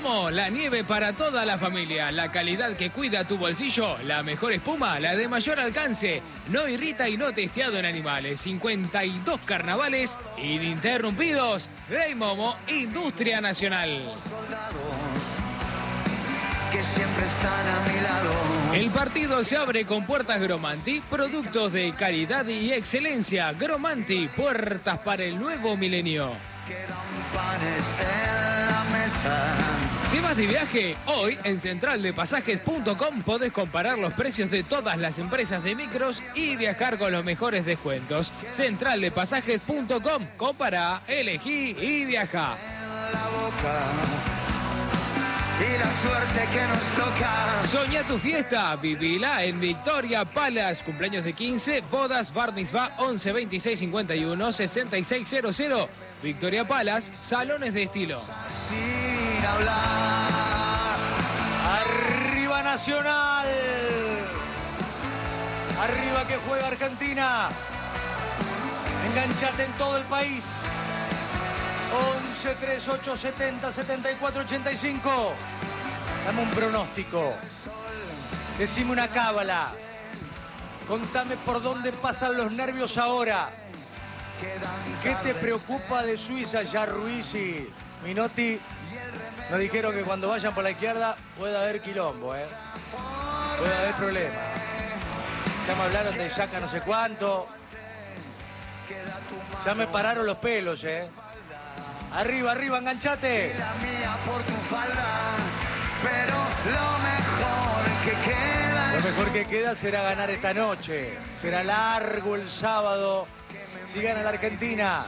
Momo, la nieve para toda la familia. La calidad que cuida tu bolsillo. La mejor espuma, la de mayor alcance. No irrita y no testeado en animales. 52 carnavales ininterrumpidos. Grey Momo, Industria Nacional. Que siempre están a mi lado. El partido se abre con Puertas Gromanti, productos de calidad y excelencia. Gromanti, puertas para el nuevo milenio. Quedan panes en la mesa. ¿Te vas de viaje? Hoy en centraldepasajes.com podés comparar los precios de todas las empresas de micros y viajar con los mejores descuentos. Centraldepasajes.com, compará, elegí y viaja. En la boca. Y la suerte que nos toca. Soñá tu fiesta, vivila en Victoria Palace. Cumpleaños de 15, bodas, bar mitzvah, 11 26 51 66 00. Victoria Palace, salones de estilo. Sin hablar. Arriba Nacional. Arriba que juega Argentina. Enganchate en todo el país. 11 38 70 74 85. Dame un pronóstico. Decime una cábala. Contame por dónde pasan los nervios ahora. ¿Qué te preocupa de Suiza? Ya Ruiz y Minotti nos dijeron que cuando vayan por la izquierda puede haber quilombo, puede haber problemas. Ya me hablaron de Yaka no sé cuánto. Ya me pararon los pelos, Arriba, arriba, enganchate. La mía por tu falda. Pero Lo mejor que queda será ganar esta noche. Será largo el sábado. Si gana la Argentina.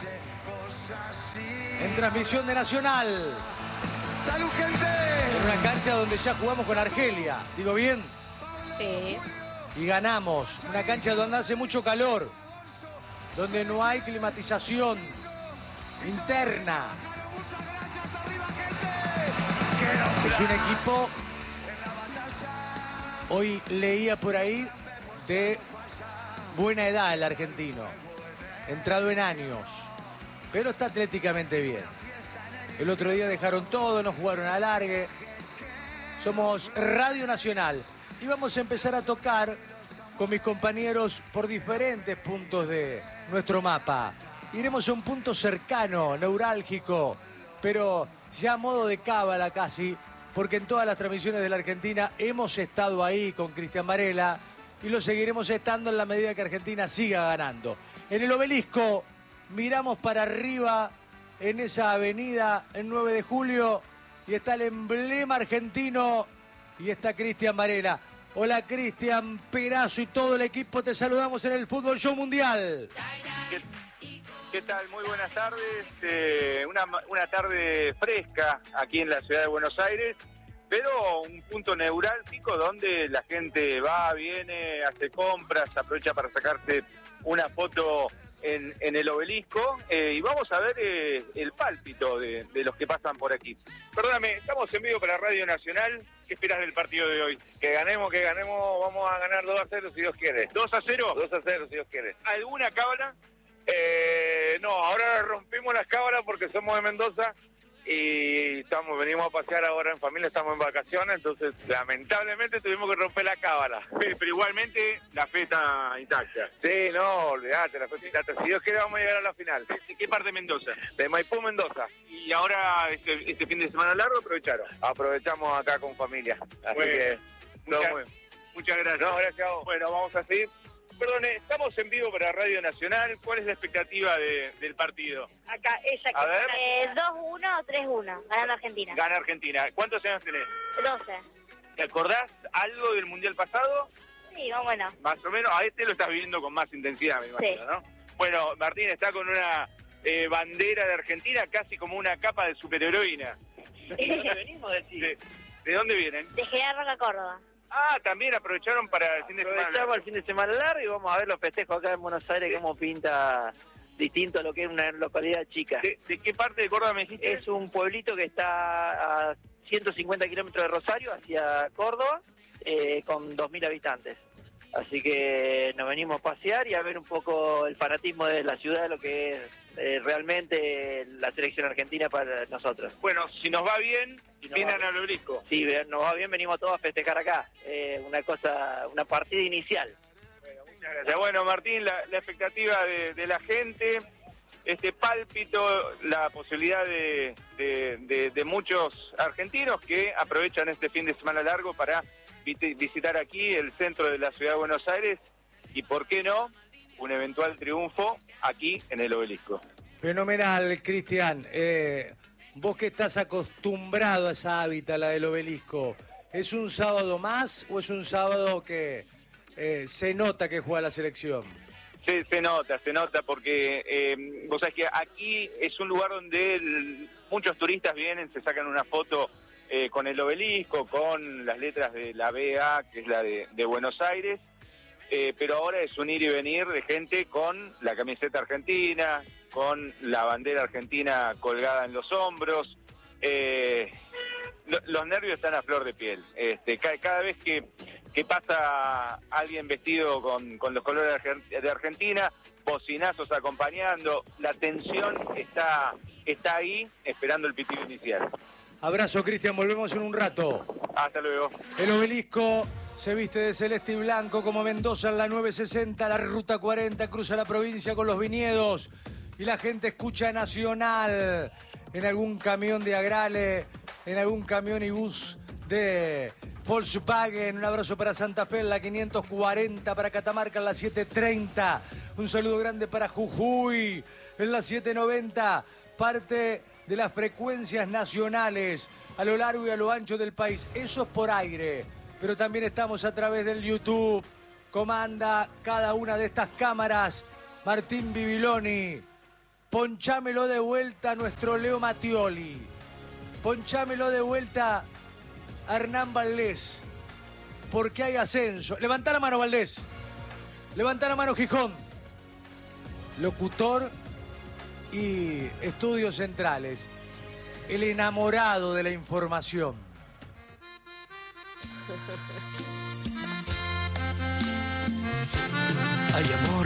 En transmisión de Nacional. ¡Salud, gente! En una cancha donde ya jugamos con Argelia. ¿Digo bien? Sí. Y ganamos. Una cancha donde hace mucho calor. Donde no hay climatización interna. Es un equipo, hoy leía por ahí, de buena edad el argentino. Entrado en años. Pero está atléticamente bien. El otro día dejaron todo, no jugaron a alargue. Somos Radio Nacional. Y vamos a empezar a tocar con mis compañeros por diferentes puntos de nuestro mapa. Iremos a un punto cercano, neurálgico, pero ya a modo de cábala casi, porque en todas las transmisiones de la Argentina hemos estado ahí con Cristian Varela y lo seguiremos estando en la medida que Argentina siga ganando. En el Obelisco miramos para arriba en esa avenida el 9 de julio y está el emblema argentino y está Cristian Varela. Hola Cristian, Perazo y todo el equipo, te saludamos en el Fútbol Show Mundial. ¿Qué tal? Muy buenas tardes. Una tarde fresca aquí en la ciudad de Buenos Aires, pero un punto neurálgico donde la gente va, viene, hace compras, aprovecha para sacarse una foto en el Obelisco y vamos a ver el pálpito de los que pasan por aquí. Perdóname, estamos en vivo para Radio Nacional. ¿Qué esperas del partido de hoy? Que ganemos, vamos a ganar 2-0 si Dios quiere. ¿2-0? 2-0 si Dios quiere. ¿Alguna cábala? No, ahora rompimos las cábalas porque somos de Mendoza y venimos a pasear ahora en familia, estamos en vacaciones, entonces lamentablemente tuvimos que romper la cábala. Pero igualmente la fe está intacta. Sí, no, olvidate, la fe está intacta. Si Dios quiere vamos a llegar a la final. ¿De qué parte de Mendoza? De Maipú, Mendoza. Y ahora este fin de semana largo aprovecharon. Aprovechamos acá con familia. Así que muchas gracias. No, gracias a vos. Bueno, vamos a seguir. Perdone, estamos en vivo para Radio Nacional. ¿Cuál es la expectativa del partido? Acá, ella. A ver. 2-1 o 3-1. Ganando Argentina. Gana Argentina. ¿Cuántos años tenés? 12. ¿Te acordás algo del Mundial pasado? Sí, bueno. Más o menos, a este lo estás viviendo con más intensidad, me imagino, ¿no? Bueno, Martín está con una bandera de Argentina, casi como una capa de superheroína. ¿De dónde venimos? ¿De dónde vienen? De General Roca, Córdoba. Ah, también aprovecharon para el fin de semana. Aprovechamos el fin de semana largo y vamos a ver los festejos acá en Buenos Aires, cómo pinta distinto a lo que es una localidad chica. ¿De qué parte de Córdoba me dijiste? Es un pueblito que está a 150 kilómetros de Rosario, hacia Córdoba, con 2.000 habitantes. Así que nos venimos a pasear y a ver un poco el fanatismo de la ciudad, lo que es realmente la selección argentina para nosotros. Bueno, si nos va bien, vienen al Obelisco. Sí, nos va bien, venimos todos a festejar acá. Una partida inicial. Muchas gracias. Bueno, Martín, la expectativa de la gente, este pálpito, la posibilidad de muchos argentinos que aprovechan este fin de semana largo para visitar aquí el centro de la ciudad de Buenos Aires y, ¿por qué no?, un eventual triunfo aquí en el Obelisco. Fenomenal, Cristian. Vos que estás acostumbrado a esa hábitat, la del Obelisco, ¿es un sábado más o es un sábado que se nota que juega la selección? Se nota porque vos sabés que aquí es un lugar donde muchos turistas vienen, se sacan una foto con el Obelisco, con las letras de la BA, que es la de Buenos Aires, pero ahora es un ir y venir de gente con la camiseta argentina, con la bandera argentina colgada en los hombros. Los nervios están a flor de piel. Cada vez que pasa alguien vestido con los colores de Argentina, bocinazos acompañando, la tensión está ahí esperando el pitido inicial. Abrazo, Cristian, volvemos en un rato. Hasta luego. El Obelisco se viste de celeste y blanco como Mendoza en la 960, la ruta 40, cruza la provincia con los viñedos y la gente escucha Nacional en algún camión de Agrale, en algún camión y bus de Volkswagen. Un abrazo para Santa Fe en la 540, para Catamarca en la 730. Un saludo grande para Jujuy en la 790, parte de las frecuencias nacionales a lo largo y a lo ancho del país. Eso es por aire, pero también estamos a través del YouTube. Comanda cada una de estas cámaras Martín Bibiloni. Ponchámelo de vuelta a nuestro Leo Mattioli. Ponchámelo de vuelta a Hernán Valdés. Porque hay ascenso. Levantá la mano, Valdés. Levantá la mano, Gijón. Locutor y estudios centrales. El enamorado de la información. Ay, amor.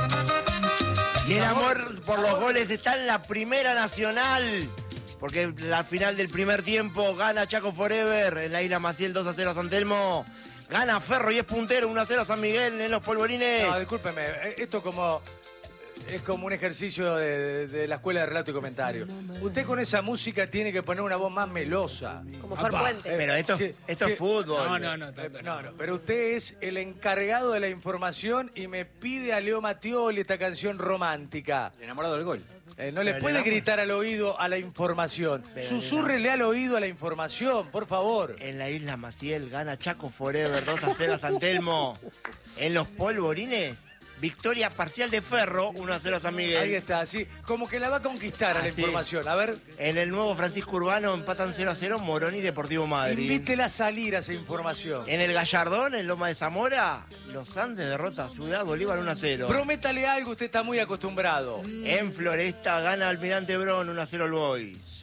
Y el amor por los goles está en la Primera Nacional. Porque la final del primer tiempo gana Chaco Forever en la Isla Maciel 2-0 a San Telmo. Gana Ferro y es puntero 1-0 a San Miguel en los Polvorines. No, discúlpeme, esto es como un ejercicio de la escuela de relato y comentario. Usted con esa música tiene que poner una voz más melosa. Como Fer Puente. Pero esto es fútbol. No, pero usted es el encargado de la información y me pide a Leo Mattioli esta canción romántica. El enamorado del gol. No le puede gritar al oído a la información. Susúrrele al oído a la información, por favor. En la Isla Maciel gana Chaco Forever 2-0 a San Telmo. En los Polvorines, victoria parcial de Ferro 1-0 a San Miguel. Ahí está, así, como que la va a conquistar a la información. A ver. En el nuevo Francisco Urbano empatan 0-0 Morón y Deportivo Madrid. Invítela a salir a esa información. En el Gallardón, en Loma de Zamora, Los Andes derrota a Ciudad Bolívar 1-0. Prométale algo, usted está muy acostumbrado. En Floresta gana Almirante Brón 1-0 al Boys.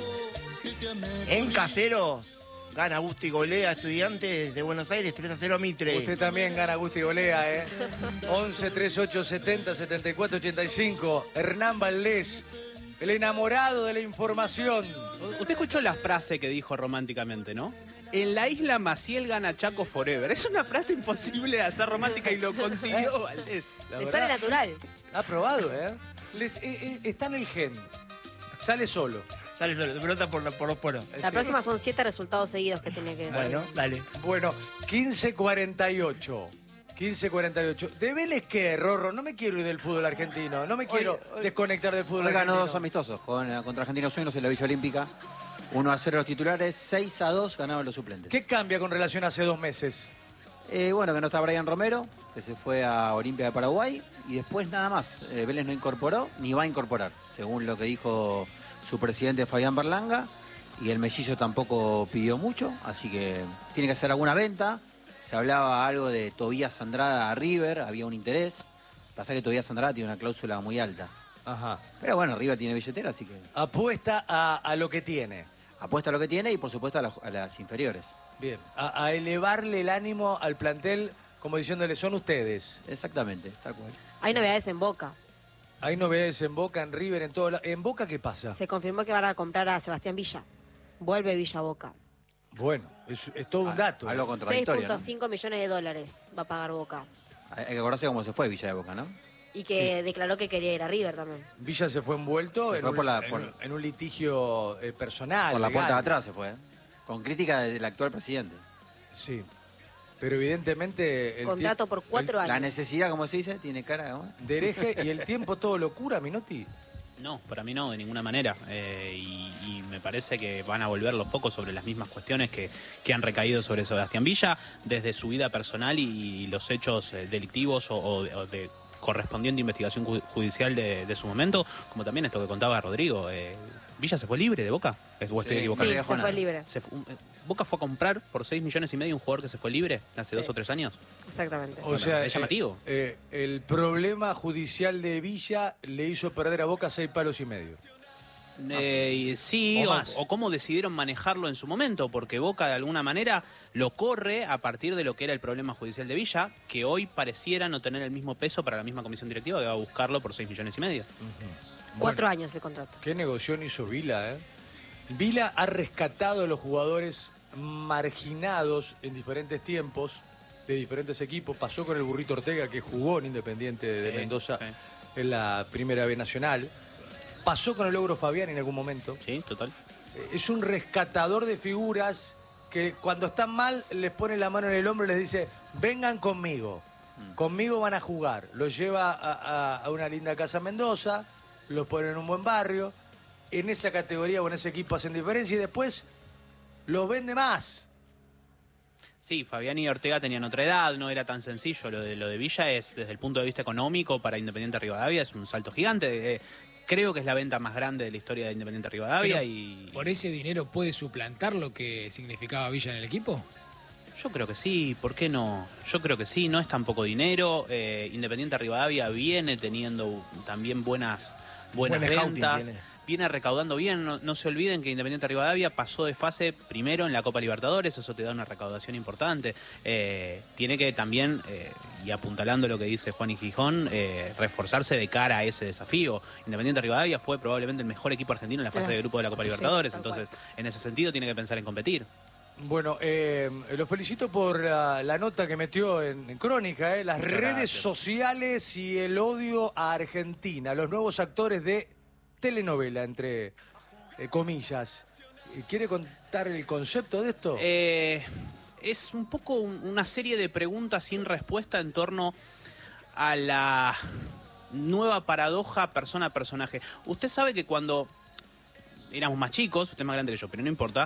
En Caseros gana Gusti Golea, Estudiantes de Buenos Aires 3-0 a Mitre. Usted también gana Gusti Golea, 11 38 70 74 85. Hernán Valdés, el enamorado de la información. Usted escuchó la frase que dijo románticamente, ¿no? En la Isla Maciel gana Chaco Forever. Es una frase imposible de hacer romántica y lo consiguió Valdés. Le sale natural. Ha probado, está en el gen. Sale solo. Sale solo, se pelota por los poros. La próxima son 7 resultados seguidos que tiene que... Bueno, dale. Bueno, 15:48. 15:48. ¿De Vélez qué, Rorro? No me quiero ir del fútbol argentino. No me quiero desconectar del fútbol argentino. Ganó dos amistosos contra Argentinos Juniors en la Villa Olímpica. 1-0 los titulares, 6-2 ganaban los suplentes. ¿Qué cambia con relación a hace 2 meses? Bueno, que no está Brian Romero, que se fue a Olimpia de Paraguay. Y después nada más. Vélez no incorporó ni va a incorporar, según lo que dijo su presidente Fabián Berlanga, y el mellizo tampoco pidió mucho, así que tiene que hacer alguna venta. Se hablaba algo de Tobías Andrada a River, había un interés. Pasa que Tobías Andrada tiene una cláusula muy alta. Ajá. Pero bueno, River tiene billetera, así que... Apuesta a lo que tiene. Apuesta a lo que tiene y por supuesto a las inferiores. Bien, a elevarle el ánimo al plantel como diciéndole, son ustedes. Exactamente, tal cual. Hay novedades en Boca. Hay novedades en Boca, en River, en todo. ¿En Boca qué pasa? Se confirmó que van a comprar a Sebastián Villa. Vuelve Villa a Boca. Bueno, es todo un dato. Algo contradictorio, ¿no? 6.5 millones de dólares va a pagar Boca. Hay que acordarse cómo se fue Villa de Boca, ¿no? Y que declaró que quería ir a River también. Villa se fue envuelto Se en, fue un, por la- en por- un- en un litigio personal. Por la legal. puerta de atrás se fue, ¿eh? Con crítica del actual presidente. Sí. Pero evidentemente... el Contrato tie- por 4 La años. necesidad, como se dice, tiene cara, ¿no? De hereje y el tiempo todo lo cura, Minotti. No, para mí no, de ninguna manera. Y me parece que van a volver los focos sobre las mismas cuestiones que han recaído sobre Sebastián Villa, desde su vida personal y los hechos delictivos o de correspondiente investigación judicial de su momento, como también esto que contaba Rodrigo. ¿Villa se fue libre de Boca? ¿O estoy equivocado? Sí, se fue libre. Boca fue a comprar por 6 millones y medio un jugador que se fue libre hace 2 o 3 años. Exactamente. O sea, es llamativo. El problema judicial de Villa le hizo perder a Boca 6 palos y medio. Sí, O más. o cómo decidieron manejarlo en su momento, porque Boca de alguna manera lo corre a partir de lo que era el problema judicial de Villa, que hoy pareciera no tener el mismo peso para la misma comisión directiva que va a buscarlo por 6 millones y medio. 4 años el contrato. Qué negoción hizo Vila, ¿eh? Vila ha rescatado a los jugadores marginados en diferentes tiempos de diferentes equipos. Pasó con el Burrito Ortega, que jugó en Independiente de Sí, Mendoza sí. en la Primera B Nacional. Pasó con el Ogro Fabián en algún momento. Sí, total. Es un rescatador de figuras que cuando están mal les pone la mano en el hombro y les dice, vengan conmigo, conmigo van a jugar. Los lleva a una linda casa en Mendoza, los pone en un buen barrio, en esa categoría o en ese equipo hacen diferencia y después los vende más. Sí, Fabián y Ortega tenían otra edad, no era tan sencillo. Lo de Villa es, desde el punto de vista económico, para Independiente Rivadavia es un salto gigante. Creo que es la venta más grande de la historia de Independiente Rivadavia. Pero, y ¿por ese dinero puede suplantar lo que significaba Villa en el equipo? Yo creo que sí, ¿por qué no? Yo creo que sí, no es tan poco dinero. Independiente Rivadavia viene teniendo también buenas Buen scouting ventas. tiene. Viene recaudando bien, no se olviden que Independiente Rivadavia pasó de fase primero en la Copa Libertadores, eso te da una recaudación importante. Tiene que también, y apuntalando lo que dice Juan y Gijón, reforzarse de cara a ese desafío. Independiente Rivadavia fue probablemente el mejor equipo argentino en la fase de grupo de la Copa Sí, Libertadores, tal entonces en ese sentido tiene que pensar en competir. Bueno, lo felicito por la nota que metió en Crónica, las Muchas redes gracias. sociales y el odio a Argentina, los nuevos actores de telenovela, entre comillas. ¿Quiere contar el concepto de esto? Es un poco una serie de preguntas sin respuesta en torno a la nueva paradoja persona-personaje. Usted sabe que cuando éramos más chicos, usted es más grande que yo, pero no importa,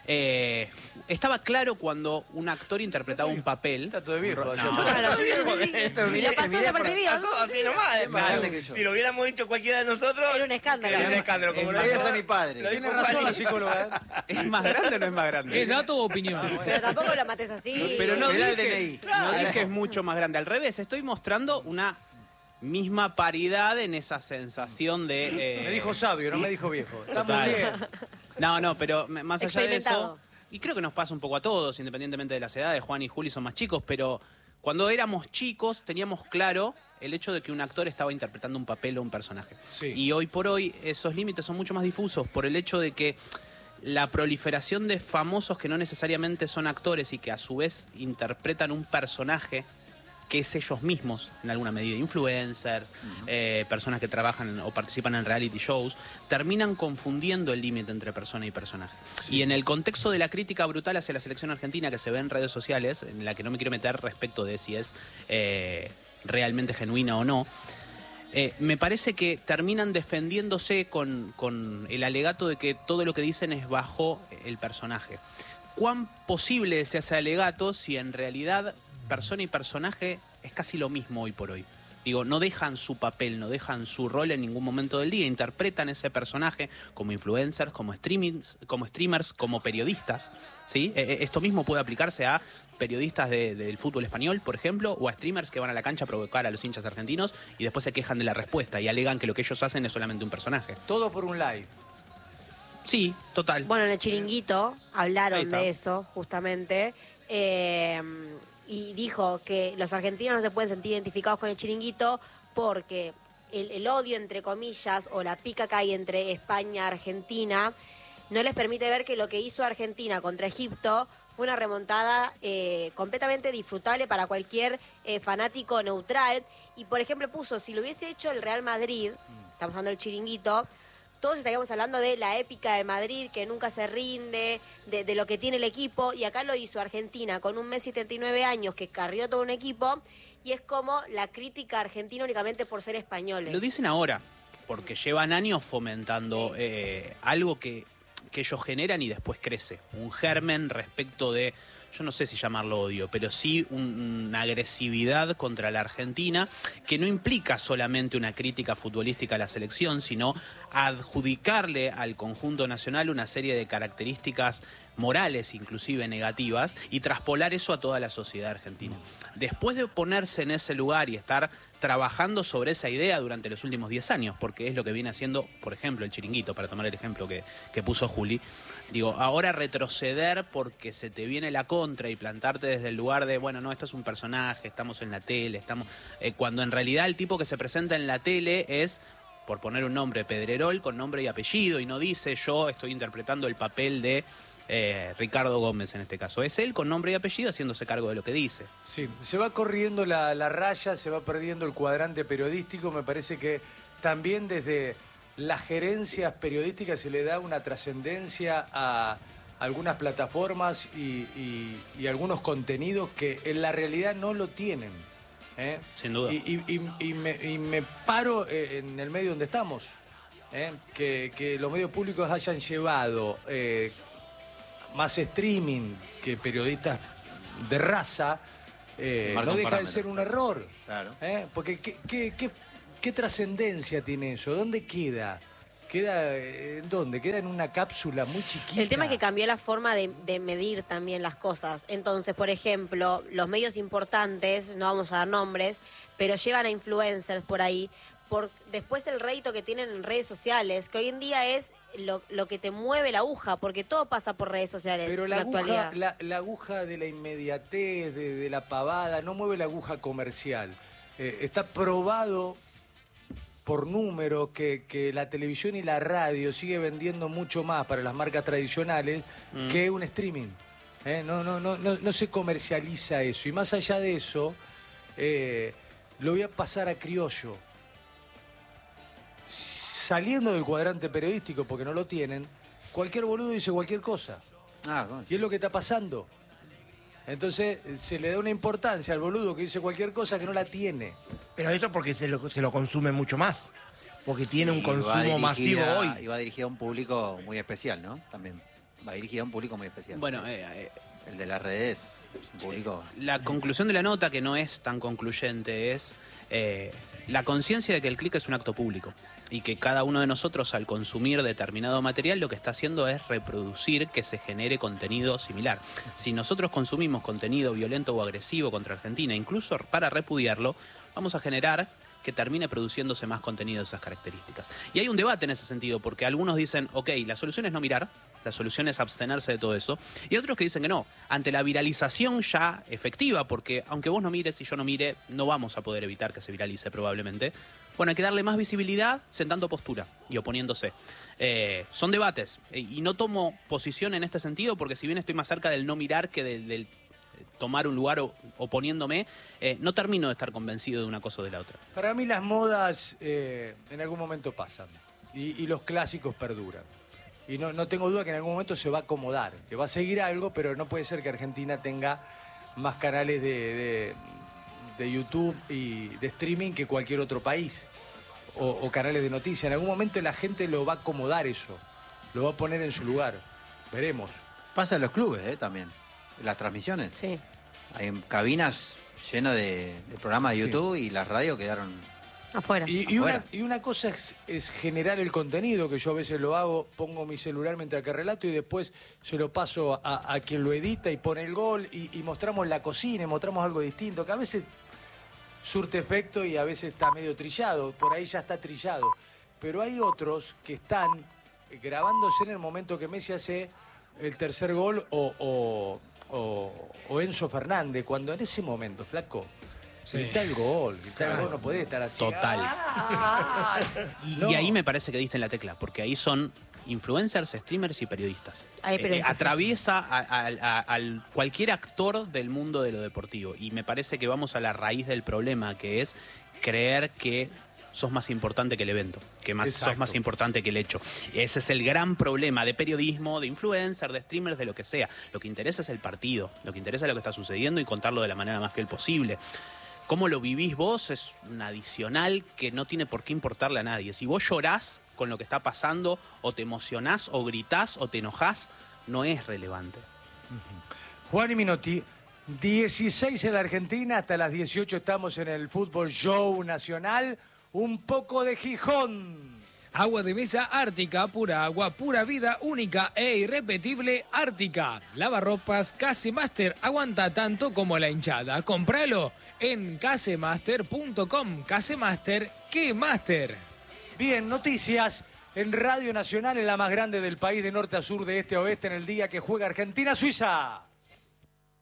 estaba claro cuando un actor interpretaba un papel. Está todo de viejo. No, Claro. Y la pasó desapercibido. Así nomás, Es más grande que yo. si lo hubiéramos dicho cualquiera de nosotros, Era un escándalo. era un escándalo. Como lo Ese dijo- es mi padre. lo Tiene dijo razón la Juan. psicóloga. ¿Es más grande o no es más grande? ¿Es dato o opinión? Pero tampoco la mates así. Pero no Me da el dije, DNI. no dije es mucho más grande. Al revés, estoy mostrando una misma paridad en esa sensación de... Me dijo sabio, no me dijo viejo. Está muy Total. bien. No, pero más allá de eso... Experimentado. Y creo que nos pasa un poco a todos, independientemente de las edades. Juan y Juli son más chicos, pero cuando éramos chicos teníamos claro el hecho de que un actor estaba interpretando un papel o un personaje. Sí. Y hoy por hoy esos límites son mucho más difusos por el hecho de que la proliferación de famosos que no necesariamente son actores y que a su vez interpretan un personaje que es ellos mismos, en alguna medida, influencers, personas que trabajan o participan en reality shows, terminan confundiendo el límite entre persona y personaje. Y en el contexto de la crítica brutal hacia la selección argentina que se ve en redes sociales, en la que no me quiero meter respecto de si es realmente genuina o no, me parece que terminan defendiéndose con el alegato de que todo lo que dicen es bajo el personaje. ¿Cuán posible es ese alegato si en realidad persona y personaje es casi lo mismo hoy por hoy? Digo, no dejan su papel, no dejan su rol en ningún momento del día, interpretan ese personaje como influencers, como streamers, como periodistas, ¿sí? Esto mismo puede aplicarse a periodistas del fútbol español, por ejemplo, o a streamers que van a la cancha a provocar a los hinchas argentinos y después se quejan de la respuesta y alegan que lo que ellos hacen es solamente un personaje. Todo por un live. Sí, total. Bueno, en el chiringuito Ahí hablaron está. de eso, justamente. y dijo que los argentinos no se pueden sentir identificados con el Chiringuito porque el odio, entre comillas, o la pica que hay entre España y Argentina no les permite ver que lo que hizo Argentina contra Egipto fue una remontada completamente disfrutable para cualquier fanático neutral. Y, por ejemplo, puso, si lo hubiese hecho el Real Madrid, estamos hablando del Chiringuito, todos estaríamos hablando de la épica de Madrid, que nunca se rinde, de lo que tiene el equipo, y acá lo hizo Argentina con un Messi 39 años que carrió todo un equipo, y es como la crítica argentina únicamente por ser españoles. Lo dicen ahora, porque llevan años fomentando algo que ellos generan y después crece. Un germen respecto de, yo no sé si llamarlo odio, pero sí una agresividad contra la Argentina que no implica solamente una crítica futbolística a la selección, sino adjudicarle al conjunto nacional una serie de características morales, inclusive negativas, y traspolar eso a toda la sociedad argentina. Después de ponerse en ese lugar y estar trabajando sobre esa idea durante los últimos 10 años, porque es lo que viene haciendo, por ejemplo, el Chiringuito, para tomar el ejemplo que puso Juli. Digo, ahora retroceder porque se te viene la contra y plantarte desde el lugar de, bueno, no, esto es un personaje, estamos en la tele, cuando en realidad el tipo que se presenta en la tele es, por poner un nombre, Pedrerol, con nombre y apellido, y no dice yo estoy interpretando el papel de Ricardo Gómez en este caso. Es él con nombre y apellido haciéndose cargo de lo que dice. Sí, se va corriendo la raya, se va perdiendo el cuadrante periodístico. Me parece que también desde las gerencias periodísticas se le da una trascendencia a algunas plataformas y algunos contenidos que en la realidad no lo tienen. Sin duda. Y me paro en el medio donde estamos. Que los medios públicos hayan llevado más streaming que periodistas de raza, no deja de ser un error. Claro. Porque ¿qué trascendencia tiene eso? ¿Dónde queda? ¿En dónde? Queda en una cápsula muy chiquita. El tema es que cambió la forma de medir también las cosas. Entonces, por ejemplo, los medios importantes, no vamos a dar nombres, pero llevan a influencers por ahí, después el rédito que tienen en redes sociales, que hoy en día es lo que te mueve la aguja, porque todo pasa por redes sociales. Pero en la actualidad. La aguja de la inmediatez, de la pavada, no mueve la aguja comercial. Está probado por número que la televisión y la radio sigue vendiendo mucho más para las marcas tradicionales que un streaming. No se comercializa eso. Y más allá de eso, lo voy a pasar a criollo. Saliendo del cuadrante periodístico, porque no lo tienen, cualquier boludo dice cualquier cosa. Y es lo que está pasando. Entonces se le da una importancia al boludo que dice cualquier cosa que no la tiene. Pero eso porque se lo consume mucho más. Porque tiene un consumo masivo hoy. Y va dirigido a un público muy especial, ¿no? También va dirigido a un público muy especial. Bueno, el de las redes es un público... La conclusión de la nota, que no es tan concluyente, es la conciencia de que el clic es un acto público y que cada uno de nosotros, al consumir determinado material, lo que está haciendo es reproducir que se genere contenido similar. Si nosotros consumimos contenido violento o agresivo contra Argentina, incluso para repudiarlo, vamos a generar que termine produciéndose más contenido de esas características. Y hay un debate en ese sentido, porque algunos dicen, ok, la solución es no mirar, la solución es abstenerse de todo eso, y otros que dicen que no, ante la viralización ya efectiva, porque aunque vos no mires y yo no mire, no vamos a poder evitar que se viralice probablemente. Bueno, hay que darle más visibilidad sentando postura y oponiéndose. Son debates, y no tomo posición en este sentido, porque si bien estoy más cerca del no mirar que del tomar un lugar oponiéndome, no termino de estar convencido de una cosa o de la otra. Para mí las modas en algún momento pasan y los clásicos perduran. Y no tengo duda que en algún momento se va a acomodar, que va a seguir algo, pero no puede ser que Argentina tenga más canales de YouTube y de streaming que cualquier otro país, o canales de noticias. En algún momento la gente lo va a acomodar eso, lo va a poner en su lugar. Veremos. Pasa en los clubes también, las transmisiones. Sí. Hay cabinas llenas de programas de YouTube y las radios quedaron... Afuera. Y una cosa es generar el contenido, que yo a veces lo hago, pongo mi celular mientras que relato y después se lo paso a quien lo edita y pone el gol y mostramos la cocina y mostramos algo distinto, que a veces surte efecto y a veces está medio trillado, por ahí ya está trillado. Pero hay otros que están grabándose en el momento que Messi hace el tercer gol o o Enzo Fernández, cuando en ese momento, flaco, grita el gol, no puede estar así. Total. No. Y ahí me parece que diste en la tecla, porque ahí son influencers, streamers y periodistas. Atraviesa a cualquier actor del mundo de lo deportivo. Y me parece que vamos a la raíz del problema, que es creer que sos más importante que el evento, que sos más importante que el hecho. Ese es el gran problema de periodismo, de influencer, de streamers, de lo que sea. Lo que interesa es el partido, lo que interesa es lo que está sucediendo y contarlo de la manera más fiel posible. Cómo lo vivís vos es un adicional que no tiene por qué importarle a nadie. Si vos llorás con lo que está pasando, o te emocionás, o gritás, o te enojás, no es relevante. Juan y Minotti, 16 en la Argentina, hasta las 18 estamos en el Fútbol Show Nacional. Un poco de Gijón. Agua de mesa Ártica, pura agua, pura vida, única e irrepetible Ártica. Lavarropas Casemaster, aguanta tanto como la hinchada. Compralo en casemaster.com. Casemaster, ¿qué master? Bien, noticias en Radio Nacional, en la más grande del país, de norte a sur, de este a oeste, en el día que juega Argentina-Suiza.